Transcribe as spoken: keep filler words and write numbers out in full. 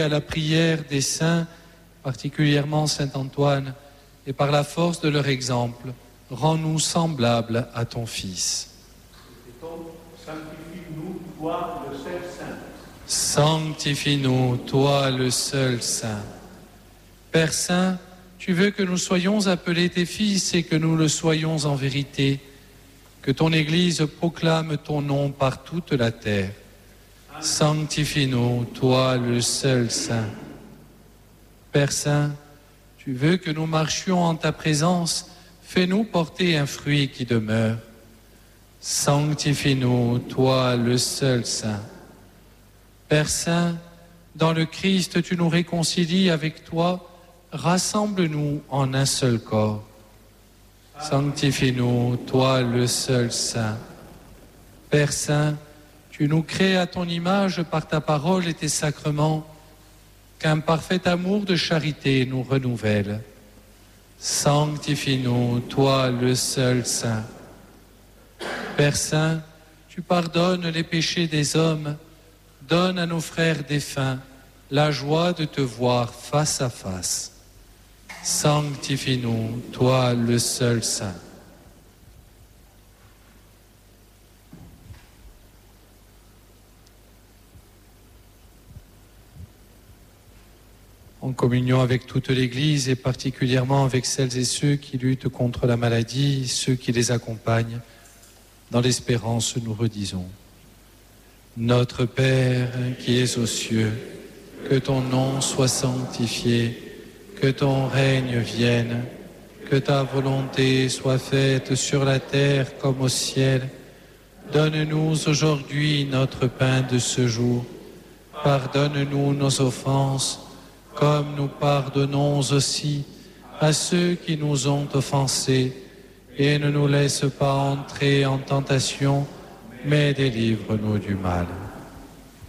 à la prière des saints, particulièrement Saint Antoine, et par la force de leur exemple, rends-nous semblables à ton Fils. Sanctifie-nous, toi le seul saint. Sanctifie-nous, toi le seul saint. Père Saint, tu veux que nous soyons appelés tes fils et que nous le soyons en vérité, que ton Église proclame ton nom par toute la terre. Sanctifie-nous, toi le seul saint. Père Saint, tu veux que nous marchions en ta présence, fais-nous porter un fruit qui demeure. Sanctifie-nous, toi le seul saint. Père Saint, dans le Christ tu nous réconcilies avec toi, rassemble-nous en un seul corps. Sanctifie-nous, toi le seul saint. Père Saint, tu nous crées à ton image par ta parole et tes sacrements, qu'un parfait amour de charité nous renouvelle. Sanctifie-nous, toi le seul saint. Père Saint, tu pardonnes les péchés des hommes, donne à nos frères défunts la joie de te voir face à face. Sanctifie-nous, toi le seul saint. En communion avec toute l'Église et particulièrement avec celles et ceux qui luttent contre la maladie, ceux qui les accompagnent, dans l'espérance nous redisons: Notre Père qui es aux cieux, que ton nom soit sanctifié, que ton règne vienne, que ta volonté soit faite sur la terre comme au ciel. Donne-nous aujourd'hui notre pain de ce jour. Pardonne-nous nos offenses, comme nous pardonnons aussi à ceux qui nous ont offensés. Et ne nous laisse pas entrer en tentation, mais délivre-nous du mal.